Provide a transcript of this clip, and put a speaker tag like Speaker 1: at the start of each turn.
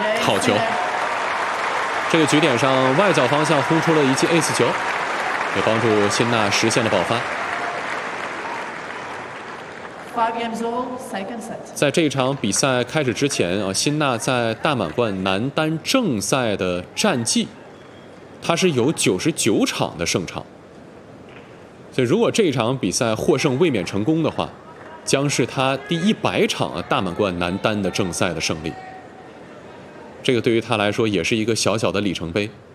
Speaker 1: 好球！这个局点上外角方向轰出了一记 ace 球，也帮助辛纳实现了爆发。在这场比赛开始之前辛纳在大满贯男单正赛的战绩，他是有99场的胜场。所以，如果这场比赛获胜卫冕成功的话，将是他第100场大满贯男单的正赛的胜利。这个对于他来说也是一个小小的里程碑。